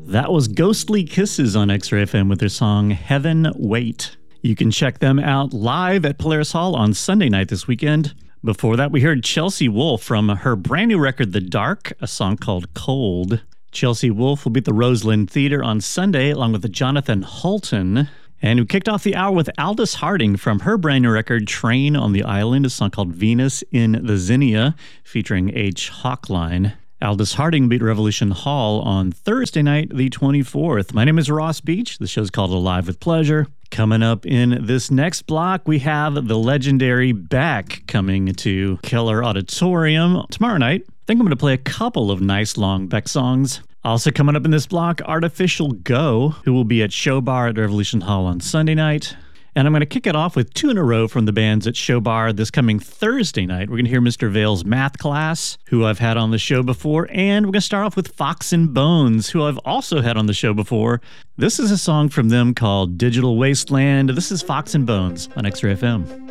That was Ghostly Kisses on X-Ray FM with their song Heaven Wait. You can check them out live at Polaris Hall on Sunday night this weekend. Before that, we heard Chelsea Wolfe from her brand new record, The Dark, a song called Cold. Chelsea Wolfe will be at the Roseland Theater on Sunday along with Jonathan Hulton. And who kicked off the hour with Aldous Harding from her brand new record, Train on the Island, a song called Venus in the Zinnia, featuring H. Hawkline. Aldous Harding will be at Revolution Hall on Thursday night, the 24th. My name is Ross Beach. The show's called Alive with Pleasure. Coming up in this next block, we have the legendary Beck coming to Keller Auditorium tomorrow night. I think I'm going to play a couple of nice long Beck songs. Also coming up in this block, Artificial Go, who will be at Show Bar at Revolution Hall on Sunday night. And I'm going to kick it off with two in a row from the bands at Show Bar this coming Thursday night. We're going to hear Mr. Vale's Math Class, who I've had on the show before. And we're going to start off with Fox and Bones, who I've also had on the show before. This is a song from them called Digital Wasteland. This is Fox and Bones on X-Ray FM.